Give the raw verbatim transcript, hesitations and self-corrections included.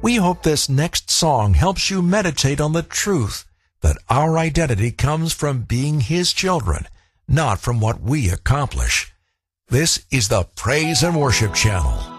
We hope this next song helps you meditate on the truth that our identity comes from being His children, not from what we accomplish. This is the Praise and Worship Channel.